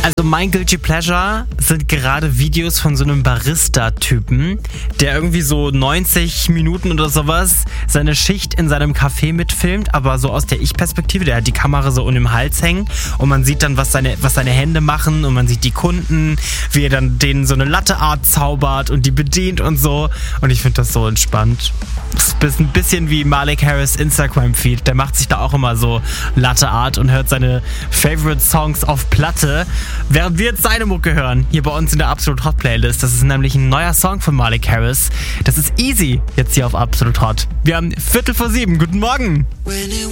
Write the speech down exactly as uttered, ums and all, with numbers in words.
Also mein Guilty Pleasure sind gerade Videos von so einem Barista-Typen, der irgendwie so neunzig Minuten oder sowas seine Schicht in seinem Café mitfilmt, aber so aus der Ich-Perspektive. Der hat die Kamera so um den Hals hängen und man sieht dann, was seine, was seine Hände machen und man sieht die Kunden, wie er dann denen so eine Latte-Art zaubert und die bedient und so. Und ich finde das so entspannt. Das ist ein bisschen wie Malik Harris Instagram-Feed. Der macht sich da auch immer so Latte-Art und hört seine Favorite-Songs auf Platte, während wir jetzt seine Mucke hören, hier bei uns in der Absolut Hot Playlist. Das ist nämlich ein neuer Song von Malik Harris. Das ist Easy, jetzt hier auf Absolut Hot. Wir haben Viertel vor sieben. Guten Morgen.